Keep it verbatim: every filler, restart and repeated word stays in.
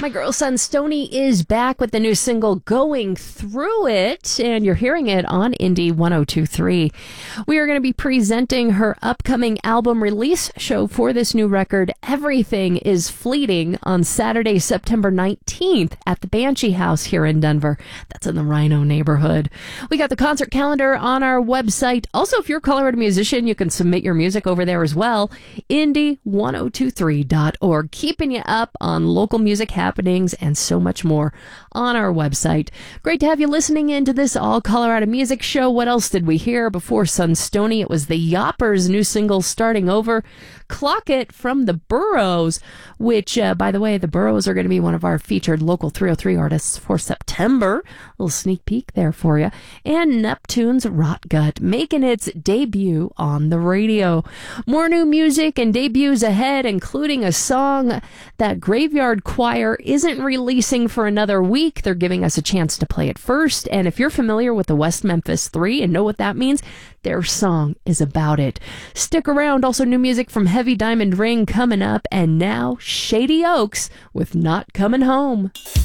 My girl son Stoney is back with the new single Going Through It, and you're hearing it on Indie one oh two point three. We are going to be presenting her upcoming album release show for this new record, Everything is Fleeting, on Saturday, September nineteenth at the Banshee House here in Denver. That's in the Rhino neighborhood. We got the concert calendar on our website. Also, if you're a Colorado musician, you can submit your music over there as well. Indie one oh two three dot org, keeping you up on local music happenings and so much more on our website. Great to have you listening in to this All Colorado Music Show. What else did we hear before Son Stoney? It was the Yoppers' new single, Starting Over. Clock It from the Burros, which, uh, by the way, the Burros are going to be one of our featured local three oh three artists for September. A little sneak peek there for you. And Neptune's Rot Gut making its debut on the radio. More new music and debuts ahead, including a song that Graveyard Choir isn't releasing for another week. They're giving us a chance to play it first. And if you're familiar with the West Memphis Three and know what that means, their song is about it. Stick around. Also, new music from Heavy Diamond Ring coming up. And now, Shady Oaks with Not Coming Home.